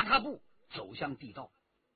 踏步走向地道。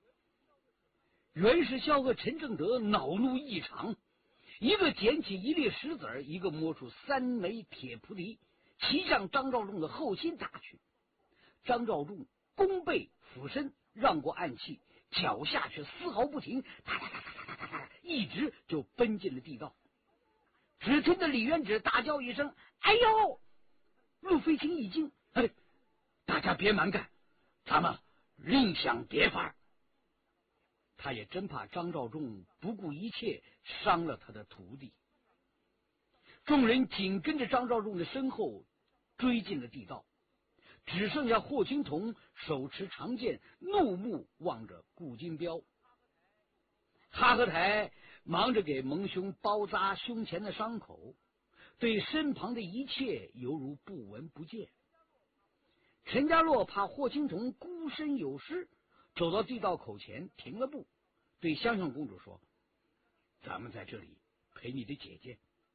袁世霄和陈正德恼怒异常，一个捡起一粒石子，一个摸出3枚铁菩提，齐向张召仲的后心打去。张召仲弓背俯身，让过暗器，脚下却丝毫不停，哒哒哒哒哒哒哒，一直就奔进了地道。只听得李元直大叫一声：“哎呦！”陆飞卿一惊：“哎，大家别蛮干，咱们另想别法。”他也真怕张召仲不顾一切伤了他的徒弟。众人紧跟着张召仲的身后追进了地道，只剩下霍青桐手持长剑，怒目望着顾金彪。哈和台忙着给蒙兄包扎胸前的伤口，对身旁的一切犹如不闻不见。陈家洛怕霍青桐孤身有失，走到地道口前停了步，对香香公主说：“咱们在这里陪你的姐姐。”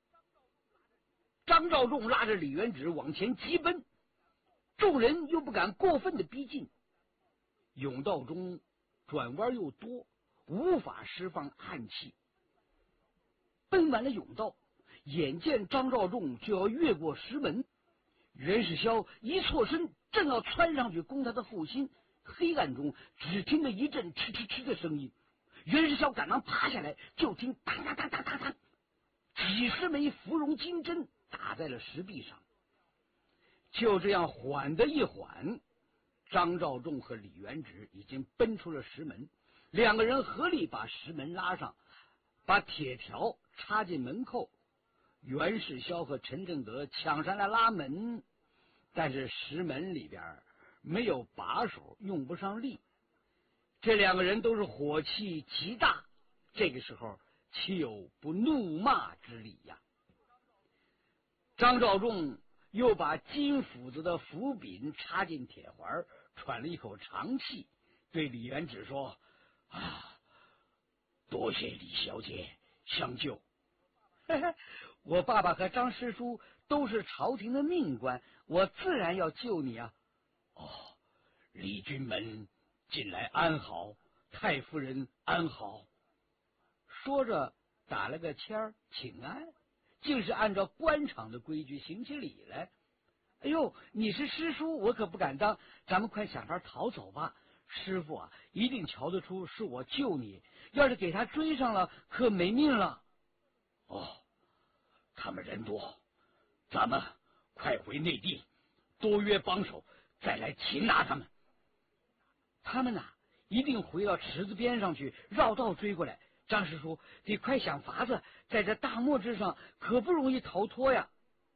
张召仲拉着李元直往前急奔，众人又不敢过分的逼近，甬道中转弯又多，无法释放暗器。奔完了甬道，眼见张召仲就要越过石门，袁世霄一错身，正要窜上去攻他的后心，黑暗中只听得一阵嗤嗤嗤的声音。袁世霄赶忙爬下来，就听当当当当当当，几十枚芙蓉金针打在了石壁上。就这样缓的一缓，张召仲和李元直已经奔出了石门，两个人合力把石门拉上，把铁条插进门扣。袁世霄和陈正德抢上来拉门，但是石门里边没有把手，用不上力。这两个人都是火气极大，这个时候岂有不怒骂之理呀？张召仲又把金斧子的斧柄插进铁环，喘了一口长气，对李元直说：“啊，多谢李小姐相救。我爸爸和张师叔都是朝廷的命官，我自然要救你啊。”“哦，李军门近来安好？太夫人安好？”说着打了个签儿请安，竟是按照官场的规矩行起礼来。“哎呦，你是师叔，我可不敢当，咱们快想法逃走吧。师傅啊，一定瞧得出是我救你，要是给他追上了，可没命了。”“哦，他们人多，咱们快回内地，多约帮手，再来擒拿他们。”“他们呐，一定回到池子边上去，绕道追过来。张师叔得快想法子，在这大漠之上可不容易逃脱呀。”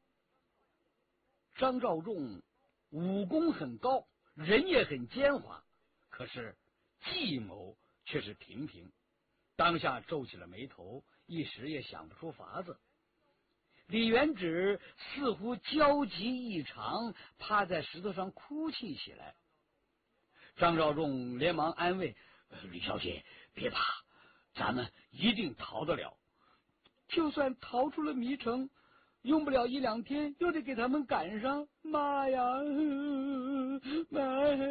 张召仲武功很高，人也很奸猾，可是计谋却是平平，当下皱起了眉头，一时也想不出法子。李元直似乎焦急异常，趴在石头上哭泣起来。张召仲连忙安慰：“李小姐别怕，咱们一定逃得了。就算逃出了迷城，用不了1、2天，又得给他们赶上。妈呀，妈！”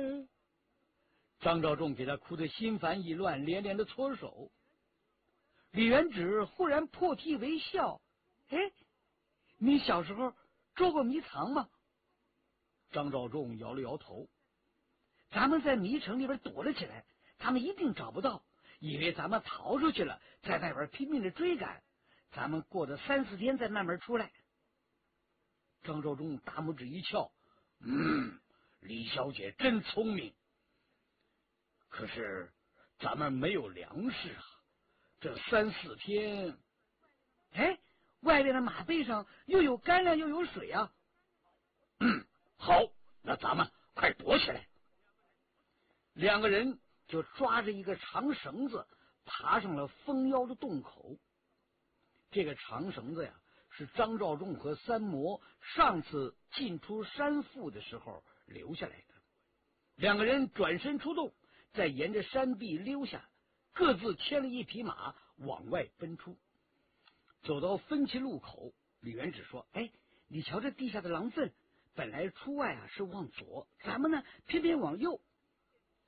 张召仲给他哭得心烦意乱，连连的搓手。李元直忽然破涕为笑：“哎，你小时候捉过迷藏吗？”张召仲摇了摇头：“咱们在迷城里边躲了起来，他们一定找不到，以为咱们逃出去了，在外边拼命的追赶，咱们过了3、4天再慢慢出来。”张召仲大拇指一翘：“李小姐真聪明。可是咱们没有粮食啊，这3、4天……哎，外边的马背上又有干粮又有水啊。”“好，那咱们快躲起来。”两个人就抓着一个长绳子爬上了封腰的洞口。这个长绳子呀，是张召仲和三魔上次进出山腹的时候留下来的。两个人转身出洞，再沿着山壁溜下，各自牵了一匹马往外奔出。走到分歧路口，李元直说：“哎，你瞧这地下的狼粪，本来出外啊是往左，咱们呢偏偏往右。”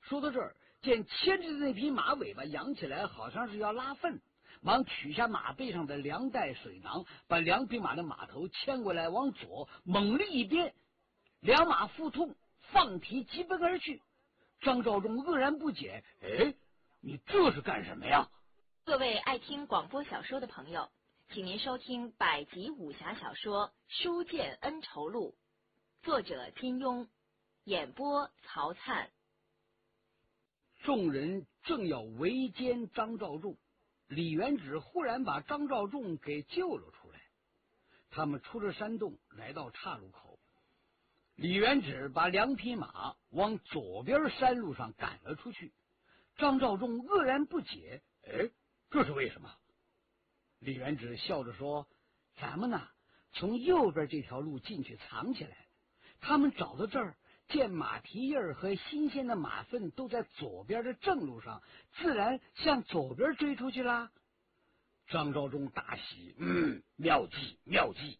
说到这儿，见牵着的那匹马尾巴扬起来，好像是要拉粪，忙取下马背上的粮袋水囊，把两匹马的马头牵过来，往左猛力一鞭，两马腹痛，放蹄疾奔而去。张召忠愕然不解：“哎，你这是干什么呀？” 各位爱听广播小说的朋友，请您收听百集武侠小说《书剑恩仇录》，作者金庸，演播曹灿。 众人正要围歼张召忠，李元直忽然把张召忠给救了出来。他们出了山洞，来到岔路口。李元直把两匹马往左边山路上赶了出去。张召忠愕然不解：“哎，这是为什么？”李元直笑着说：“咱们呢，从右边这条路进去藏起来。他们找到这儿，见马蹄印儿和新鲜的马粪都在左边的正路上，自然向左边追出去啦。”张召忠大喜：“妙计，妙计！”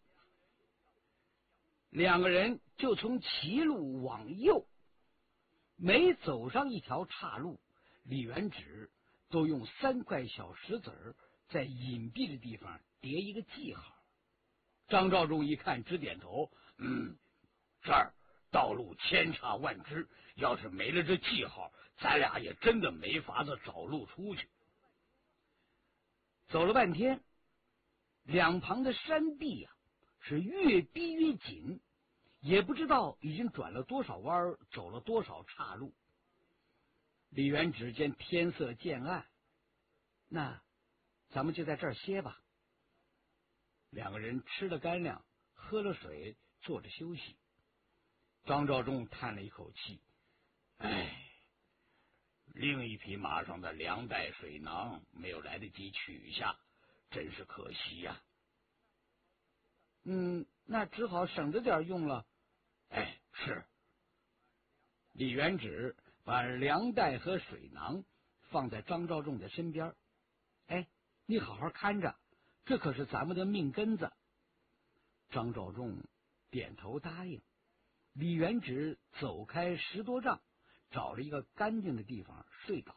两个人就从齐路往右，每走上一条岔路，李元直都用3块小石子儿在隐蔽的地方叠一个记号。张召忠一看，直点头：“这儿道路千差万枝，要是没了这记号，咱俩也真的没法子找路出去。”走了半天，两旁的山壁呀，是越逼越紧，也不知道已经转了多少弯，走了多少岔路。李元直见天色渐暗，那咱们就在这儿歇吧。两个人吃了干粮，喝了水，坐着休息。张召忠叹了一口气：“哎，另一匹马上的粮袋水囊没有来得及取下，真是可惜呀。”“那只好省着点用了。”“哎，是。”李元直把粮袋和水囊放在张召忠的身边。“哎，你好好看着，这可是咱们的命根子。”张召忠点头答应。李元直走开10多丈，找了一个干净的地方睡倒。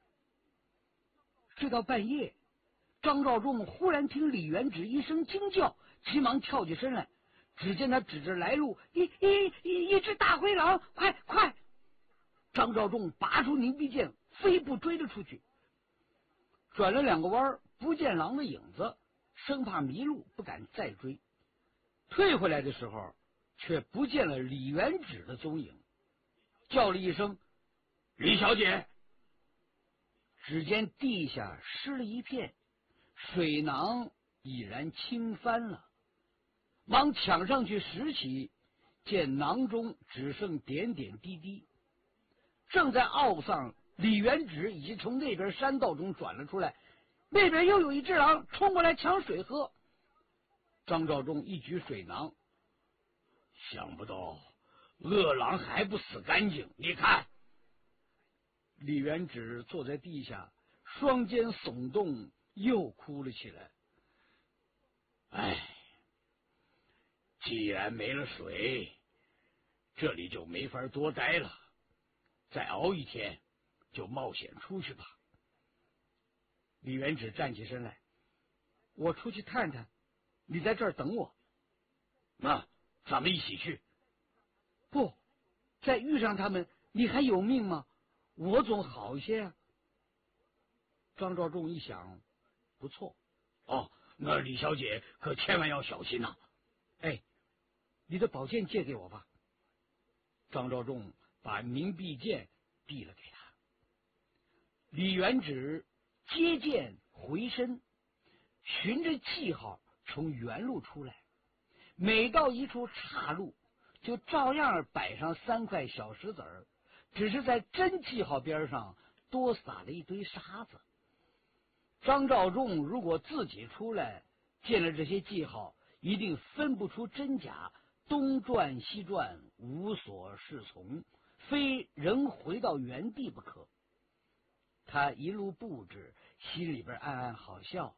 睡到半夜，张召忠忽然听李元直一声惊叫，急忙跳起身来。只见他指着来路：“一只大灰狼，快！”张召忠拔出凝碧剑，飞步追了出去。转了2个弯，不见狼的影子，生怕迷路，不敢再追。退回来的时候，却不见了李元直的踪影，叫了一声：“李小姐！”只见地下湿了一片，水囊已然倾翻了，忙抢上去拾起，见囊中只剩点点滴滴。正在懊丧，李元直已经从那边山道中转了出来，那边又有一只狼冲过来抢水喝。张召忠一举水囊，想不到恶狼还不死干净，你看。李元直坐在地下，双肩耸动，又哭了起来。哎，既然没了水，这里就没法多待了，再熬一天，就冒险出去吧。李元直站起身来：“我出去探探，你在这儿等我。”“那咱们一起去。”“不，再遇上他们，你还有命吗？我总好些啊。”张召忠一想，不错。“哦，那李小姐可千万要小心呐。”“哎，你的宝剑借给我吧。”张召忠把凝碧剑递了给他。李元直接剑回身，循着记号从原路出来，每到一处岔路，就照样摆上3块小石子儿，只是在真记号边上多撒了一堆沙子。张召忠如果自己出来，见了这些记号，一定分不出真假，东转西转，无所适从，非仍回到原地不可。他一路布置，心里边暗暗好笑：“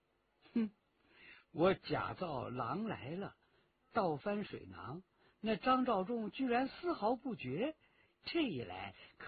我假造狼来了，倒翻水囊，那张召忠居然丝毫不觉，这一来可